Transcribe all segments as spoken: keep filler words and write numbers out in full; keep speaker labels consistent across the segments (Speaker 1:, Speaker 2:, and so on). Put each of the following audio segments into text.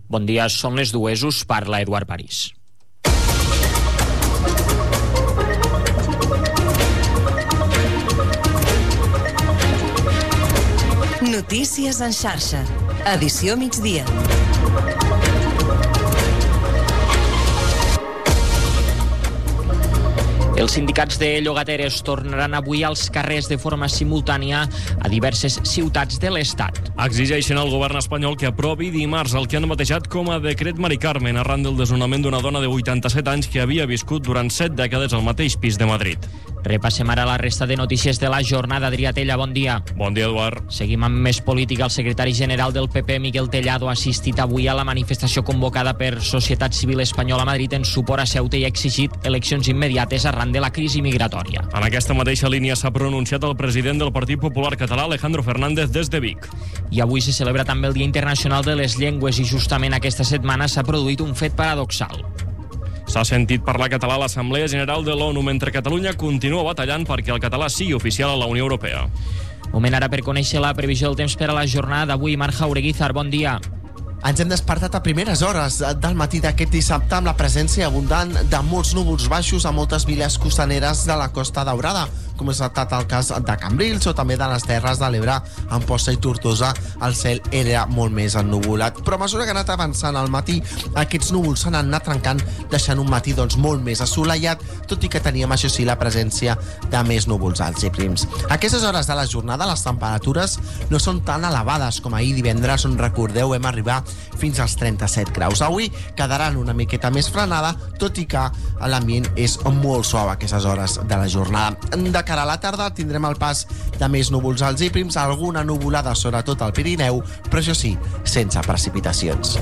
Speaker 1: Bon dia, són les dues, us parla Eduard París.
Speaker 2: Notícies en xarxa. Edició migdia.
Speaker 1: Els sindicats de llogateres tornaran avui als carrers de forma simultània a diverses ciutats de l'Estat.
Speaker 3: Exigeixen al govern espanyol que aprovi dimarts el que han batejat com a decret Mari Carmen arran del desnonament d'una dona de vuitanta-set anys que havia viscut durant set dècades al mateix pis de Madrid.
Speaker 1: Repassem ara la resta de notícies de la jornada. Adrià Tella, bon dia.
Speaker 3: Bon dia, Eduard.
Speaker 1: Seguim amb més política. El secretari general del P P, Miguel Tellado, ha assistit avui a la manifestació convocada per Societat Civil Espanyola a Madrid en suport a Ceuta i ha exigit eleccions immediates arran de la crisi migratòria.
Speaker 3: En aquesta mateixa línia s'ha pronunciat el president del Partit Popular Català, Alejandro Fernández, des de Vic.
Speaker 1: I avui se celebra també el Dia Internacional de les Llengües i justament aquesta setmana s'ha produït un fet paradoxal.
Speaker 3: S'ha sentit parlar català a l'Assemblea General de l'ONU, mentre Catalunya continua batallant perquè el català sigui oficial a la Unió Europea.
Speaker 1: Moment ara per conèixer la previsió del temps per a la jornada d'avui. Marc Jaureguizar, bon dia.
Speaker 4: Ens hem despertat a primeres hores del matí d'aquest dissabte amb la presència abundant de molts núvols baixos a moltes viles costaneres de la Costa Daurada, com és estat el cas de Cambrils o també de les Terres de l'Ebre. Amposta i Tortosa el cel era molt més ennuvolat, però a mesura que ha anat avançant al matí aquests núvols s'han anat trencant, deixant un matí doncs molt més assolellat, tot i que teníem això sí la presència de més núvols alts i prims. A aquestes hores de la jornada les temperatures no són tan elevades com ahir divendres, on recordeu vam arribar fins als trenta-set graus. Avui quedaran una miqueta més frenada, tot i que l'ambient és molt suau a aquestes hores de la jornada. De cara a la tarda tindrem el pas de més núvols alts i prims, alguna nuvolada sobretot al Pirineu, però això sí, sense precipitacions.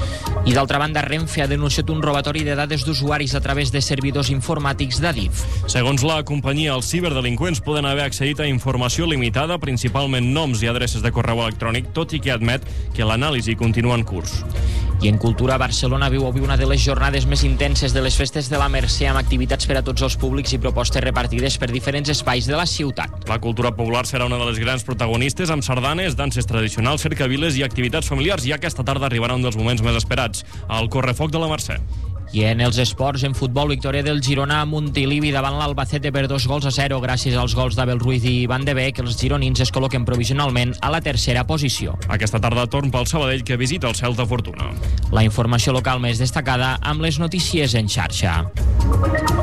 Speaker 1: I d'altra banda, Renfe ha denunciat un robatori de dades d'usuaris a través de servidors informàtics d'Adif.
Speaker 3: Segons la companyia, els ciberdelinqüents poden haver accedit a informació limitada, principalment noms i adreces de correu electrònic, tot i que admet que l'anàlisi continua en curs.
Speaker 1: I en cultura, Barcelona viu avui una de les jornades més intenses de les festes de la Mercè, amb activitats per a tots els públics i propostes repartides per diferents espais de la ciutat.
Speaker 3: La cultura popular serà una de les grans protagonistes, amb sardanes, danses tradicionals, cercaviles i activitats familiars, i aquesta tarda arribarà un dels moments més esperats, el correfoc de la Mercè.
Speaker 1: I en els esports, en futbol, victòria del Girona a Montilivi davant l'Albacete per dos gols a zero, gràcies als gols d'Abel Ruiz i Van de Beek. Els gironins es col·loquen provisionalment a la tercera posició.
Speaker 3: Aquesta tarda torn pel Sabadell, que visita el Celta Fortuna.
Speaker 1: La informació local més destacada amb les notícies en xarxa.